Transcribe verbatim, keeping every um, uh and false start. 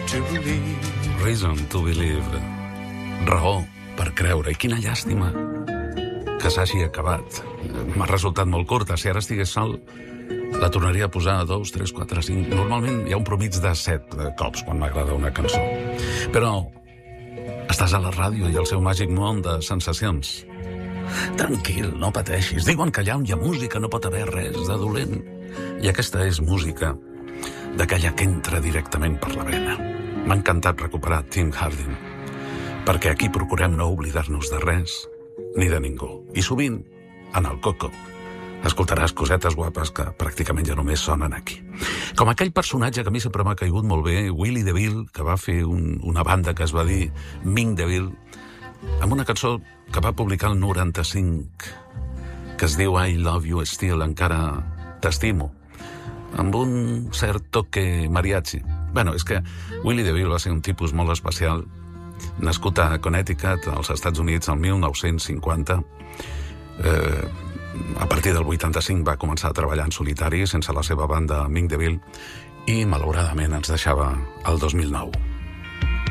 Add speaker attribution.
Speaker 1: to believe.
Speaker 2: Reason to believe. Raó per creure. I quina llàstima que s'hagi acabat. M'ha resultat molt curta. Si ara estigués sol, la tornaria a posar a dos, tres, quatre, cinc... Normalment hi ha un promig de set cops quan m'agrada una cançó. Però estàs a la ràdio i al seu màgic món de sensacions. Tranquil, no pateixis. Diuen que allà on hi ha música no pot haver res de dolent. I aquesta és música d'aquella que entra directament per la vena. M'ha encantat recuperar Tim Hardin, perquè aquí procurem no oblidar-nos de res ni de ningú. I sovint, en el Coco, escoltaràs cosetes guapes que pràcticament ja només sonen aquí. Com aquell personatge que a mi sempre m'ha caigut molt bé, Willie DeVille, que va fer un, una banda que es va dir Ming DeVille, amb una cançó que va publicar el noranta-cinc, que es diu I Love You Still, encara t'estimo, amb un cert toque mariachi. Bueno, és que Willie DeVille va ser un tipus molt especial, nascut a Connecticut, als Estats Units, el mil nou-cents cinquanta. Eh, a partir del vuitanta-cinc va començar a treballar en solitari, sense la seva banda Ming DeVille, i malauradament ens deixava el dos mil nou.